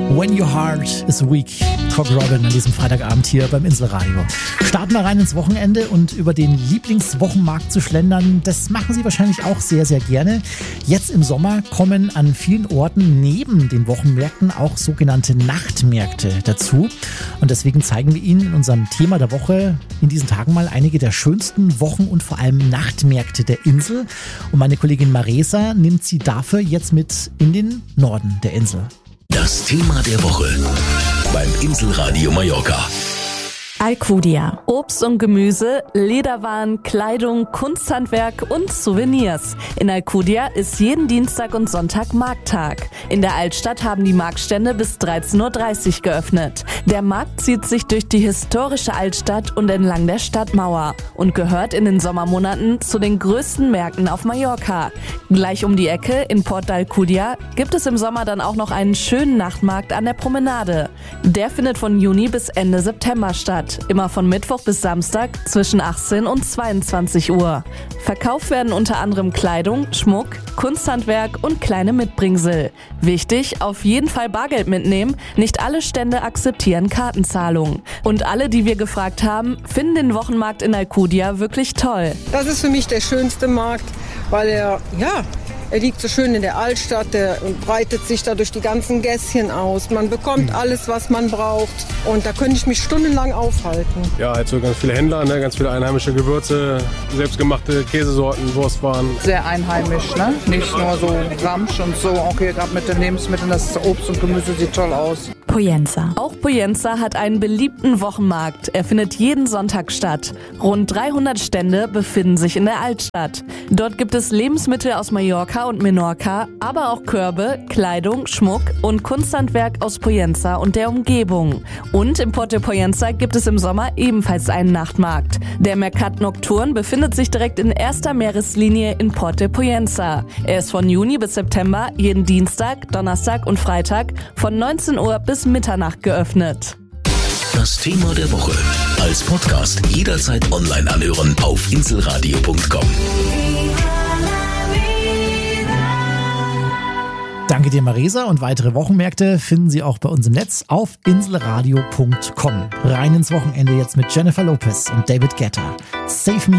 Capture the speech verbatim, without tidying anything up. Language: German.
When Your Heart is Weak. Cock Robin an diesem Freitagabend hier beim Inselradio. Starten wir rein ins Wochenende und über den Lieblingswochenmarkt zu schlendern, das machen Sie wahrscheinlich auch sehr, sehr gerne. Jetzt im Sommer kommen an vielen Orten neben den Wochenmärkten auch sogenannte Nachtmärkte dazu. Und deswegen zeigen wir Ihnen in unserem Thema der Woche in diesen Tagen mal einige der schönsten Wochen- und vor allem Nachtmärkte der Insel. Und meine Kollegin Maresa nimmt Sie dafür jetzt mit in den Norden der Insel. Das Thema der Woche beim Inselradio Mallorca. Alcudia. Obst und Gemüse, Lederwaren, Kleidung, Kunsthandwerk und Souvenirs. In Alcudia ist jeden Dienstag und Sonntag Markttag. In der Altstadt haben die Marktstände bis dreizehn Uhr dreißig geöffnet. Der Markt zieht sich durch die historische Altstadt und entlang der Stadtmauer und gehört in den Sommermonaten zu den größten Märkten auf Mallorca. Gleich um die Ecke in Port d'Alcudia gibt es im Sommer dann auch noch einen schönen Nachtmarkt an der Promenade. Der findet von Juni bis Ende September statt. Immer von Mittwoch bis Samstag zwischen achtzehn und zweiundzwanzig Uhr. Verkauft werden unter anderem Kleidung, Schmuck, Kunsthandwerk und kleine Mitbringsel. Wichtig, auf jeden Fall Bargeld mitnehmen. Nicht alle Stände akzeptieren Kartenzahlung. Und alle, die wir gefragt haben, finden den Wochenmarkt in Alcudia wirklich toll. Das ist für mich der schönste Markt, weil er, ja, er liegt so schön in der Altstadt, der breitet sich da durch die ganzen Gässchen aus. Man bekommt alles, was man braucht und da könnte ich mich stundenlang aufhalten. Ja, halt so ganz viele Händler, ne? Ganz viele einheimische Gewürze, selbstgemachte Käsesorten, Wurstwaren. Sehr einheimisch, ne? Nicht nur so Ramsch und so. Okay, gerade mit den Lebensmitteln, das Obst und Gemüse sieht toll aus. Poyenza. Auch Poyenza hat einen beliebten Wochenmarkt. Er findet jeden Sonntag statt. Rund dreihundert Stände befinden sich in der Altstadt. Dort gibt es Lebensmittel aus Mallorca und Menorca, aber auch Körbe, Kleidung, Schmuck und Kunsthandwerk aus Poyenza und der Umgebung. Und im Port de Poyenza gibt es im Sommer ebenfalls einen Nachtmarkt. Der Mercat Nocturne befindet sich direkt in erster Meereslinie in Port de Poyenza. Er ist von Juni bis September jeden Dienstag, Donnerstag und Freitag von neunzehn Uhr bis Mitternacht geöffnet. Das Thema der Woche als Podcast jederzeit online anhören auf inselradio punkt com. Danke dir, Maresa, und weitere Wochenmärkte finden Sie auch bei uns im Netz auf inselradio punkt com. Rein ins Wochenende jetzt mit Jennifer Lopez und David Guetta. Save Me.